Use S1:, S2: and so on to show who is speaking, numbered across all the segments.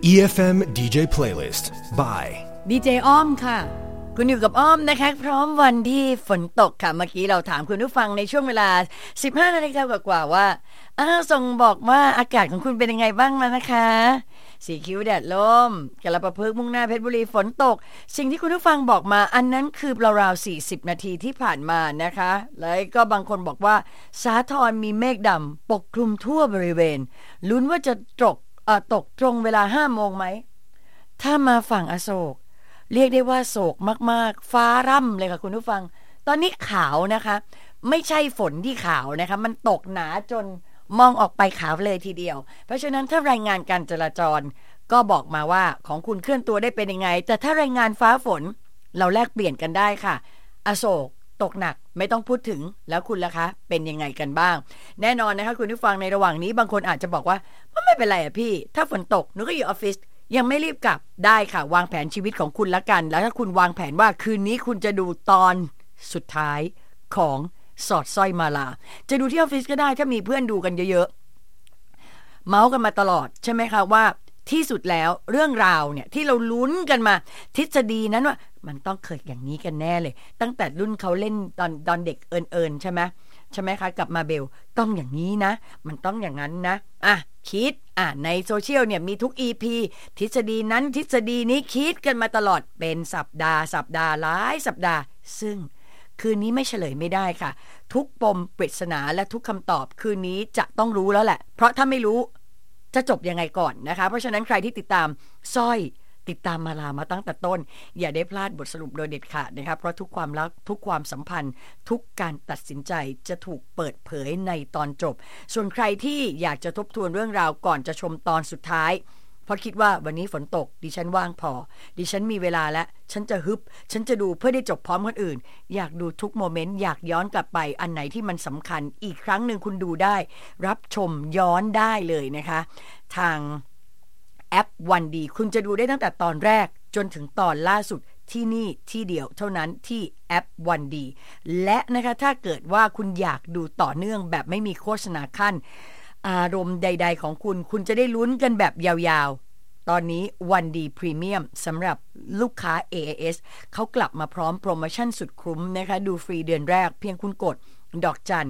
S1: EFM DJ Playlist by
S2: DJ อ้อมค่ะคุณอยู่กับอ้อมนะคะพร้อมวันที่ฝนตกค่ะเมื่อกี้เราถามคุณผู้ฟังในช่วงเวลา 15 นาฬิกากว่าว่าส่งบอกว่าอากาศของคุณเป็นยังไงบ้างแล้วนะคะสีคิ้วแดดล่มกาฬปะพฤกษ์มุ่งหน้าเพชรบุรีฝนตกสิ่งที่คุณผู้ฟังบอกมาอันนั้นคือราวๆ40นาทีที่ผ่านมานะคะแล้วก็บางคนบอกว่าสาทรมีเมฆดำปกคลุมทั่วบริเวณลุ้นว่าจะตกตรงเวลา 5 โมงไหมถ้ามาฝั่งอโศกเรียกได้ว่าโศกมากๆฟ้าร่ำเลยค่ะคุณผู้ฟังตอนนี้ขาวนะคะไม่ใช่ฝนที่ขาวนะคะมันตกหนาจนมองออกไปขาวเลยทีเดียวเพราะฉะนั้นถ้ารายงานการจราจรก็บอกมาว่าของคุณเคลื่อนตัวได้เป็นยังไงแต่ถ้ารายงานฟ้าฝนเราแลกเปลี่ยนกันได้ค่ะอโศกตกหนักไม่ต้องพูดถึงแล้วคุณล่ะคะเป็นยังไงกันบ้างแน่นอนนะคะคุณผู้ฟังในระหว่างนี้บางคนอาจจะบอกว่าไม่เป็นไรอ่ะพี่ถ้าฝนตกหนูก็อยู่ออฟฟิศยังไม่รีบกลับได้ค่ะวางแผนชีวิตของคุณละกันแล้วถ้าคุณวางแผนว่าคืนนี้คุณจะดูตอนสุดท้ายของสอดสร้อยมาลาจะดูที่ออฟฟิศก็ได้ถ้ามีเพื่อนดูกันเยอะๆเมาส์กันมาตลอดใช่ไหมคะว่าที่สุดแล้วเรื่องราวเนี่ยที่เราลุ้นกันมาทฤษฎีนั้นว่ามันต้องเคยอย่างนี้กันแน่เลยตั้งแต่รุ่นเขาเล่นตอนเด็กเอิญใช่ไหมคะกับมาเบลต้องอย่างนี้นะมันต้องอย่างนั้นนะคิดในโซเชียลเนี่ยมีทุก EP ทฤษฎีนั้นทฤษฎีนี้คิดกันมาตลอดเป็นสัปดาห์หลายสัปดาห์ซึ่งคืนนี้ไม่เฉลยไม่ได้ค่ะทุกปมปริศนาและทุกคำตอบคืนนี้จะต้องรู้แล้วแหละเพราะถ้าไม่รู้จะจบยังไงก่อนนะคะเพราะฉะนั้นใครที่ติดตามสร้อยติดตามมาลามาตั้งแต่ต้นอย่าได้พลาดบทสรุปโดยเด็ดขาดนะครับเพราะทุกความรักทุกความสัมพันธ์ทุกการตัดสินใจจะถูกเปิดเผยในตอนจบส่วนใครที่อยากจะทบทวนเรื่องราวก่อนจะชมตอนสุดท้ายเพราะคิดว่าวันนี้ฝนตกดิฉันว่างพอดิฉันมีเวลาแล้วฉันจะฮึบฉันจะดูเพื่อได้จบพร้อมคนอื่นอยากดูทุกโมเมนต์อยากย้อนกลับไปอันไหนที่มันสำคัญอีกครั้งหนึ่งคุณดูได้รับชมย้อนได้เลยนะคะทางแอปวันดีคุณจะดูได้ตั้งแต่ตอนแรกจนถึงตอนล่าสุดที่นี่ที่เดียวเท่านั้นที่แอปวันดีและนะคะถ้าเกิดว่าคุณอยากดูต่อเนื่องแบบไม่มีโฆษณาขั้นอารมณ์ใดๆของคุณจะได้ลุ้นกันแบบยาวๆตอนนี้วันดีพรีเมียมสำหรับลูกค้า AIS เขากลับมาพร้อมโปรโมชั่นสุดคุ้มนะคะดูฟรีเดือนแรกเพียงคุณกดดอกจัน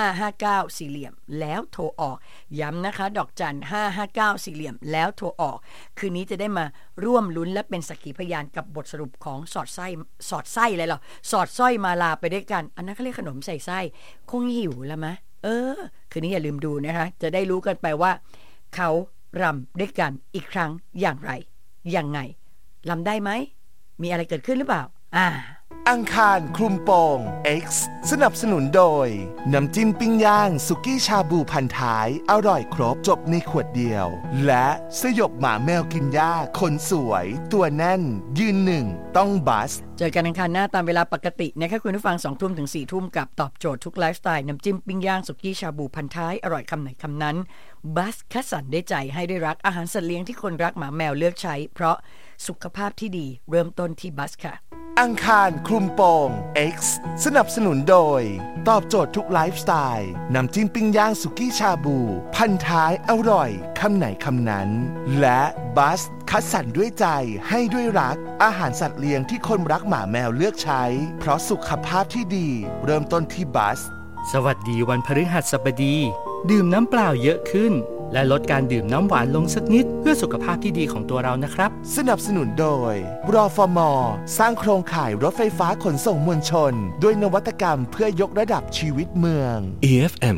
S2: 559สี่เหลี่ยมแล้วโทรออกย้ำนะคะดอกจัน559สี่เหลี่ยมแล้วโทรออกคืนนี้จะได้มาร่วมลุ้นและเป็นสักขีพยานกับบทสรุปของสอดไส้อะไรหรอสอดสร้อยมาลาไปด้วยกันอันนั้นเขาเรียกขนมใส่ไส้คงหิวแล้วมั้ยคืนนี้อย่าลืมดูนะคะจะได้รู้กันไปว่าเขารำด้วยกันอีกครั้งอย่างไรยังไงรำได้ไหมมีอะไรเกิดขึ้นหรือเปล่า
S3: อังคารคลุมโปง X สนับสนุนโดยน้ำจิ้มปิ้งย่างสุกี้ชาบูพันท้ายอร่อยครบจบในขวดเดียวและสยบหมาแมวกินหญ้าคนสวยตัวแน่นยืนหนึ่งต้องบัส
S2: เจอกันอังคารหน้าตามเวลาปกตินะคะคุณผู้ฟัง 20:00 ถึง 4:00 กับตอบโจทย์ทุกไลฟ์สไตล์น้ำจิ้มปิ้งย่างสุกี้ชาบูพันท้ายอร่อยคำไหนคำนั้นบัสคัดสรรได้ใจให้ได้รักอาหารสัตว์เลี้ยงที่คนรักหมาแมวเลือกใช้เพราะสุขภาพที่ดีเริ่มต้นที่บัสค่ะ
S3: อังคารคลุมโปง X สนับสนุนโดยตอบโจทย์ทุกไลฟ์สไตล์น้ำจิ้มปิ้งย่างสุกี้ชาบูพันท้ายอร่อยคำไหนคำนั้นและบัสคัดสรรด้วยใจให้ด้วยรักอาหารสัตว์เลี้ยงที่คนรักหมาแมวเลือกใช้เพราะสุขภาพที่ดีเริ่มต้นที่บัส
S4: สวัสดีวันพฤหัสบดีดื่มน้ำเปล่าเยอะขึ้นและลดการดื่มน้ำหวานลงสักนิดเพื่อสุขภาพที่ดีของตัวเรานะครับ
S3: สนับสนุนโดยรฟม.สร้างโครงข่ายรถไฟฟ้าขนส่งมวลชนด้วยนวัตกรรมเพื่อยกระดับชีวิตเมือง
S5: EFM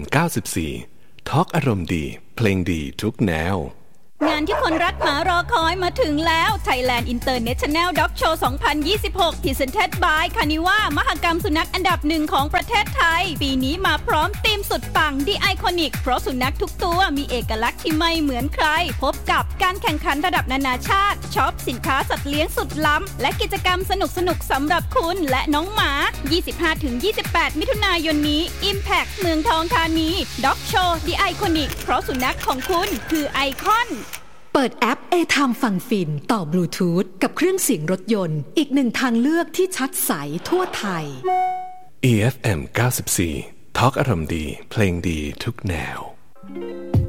S5: 94ทอล์กอารมณ์ดีเพลงดีทุกแนว
S6: งานที่คนรักหมารอคอยมาถึงแล้ว Thailand International Dog Show 2026 Presented by Kaniwa มหกรรมสุนัขอันดับหนึ่งของประเทศไทยปีนี้มาพร้อมธีมสุดปัง The Iconic เพราะสุนัขทุกตัวมีเอกลักษณ์ที่ไม่เหมือนใครพบกับการแข่งขันระดับนานาชาติช็อปสินค้าสัตว์เลี้ยงสุดล้ำและกิจกรรมสนุกๆสำหรับคุณและน้องหมา 25-28 มิถุนายนนี้ Impact เมืองทองธานี Dog Show The Iconic เพราะสุนัขของคุณคือไอคอน
S7: เปิดแอป A-Time ฟังฟินต่อบลูทูธกับเครื่องเสียงรถยนต์อีกหนึ่งทางเลือกที่ชัดใสทั่วไทย
S5: EFM 94ทอล์กอารมณ์ดีเพลงดีทุกแนว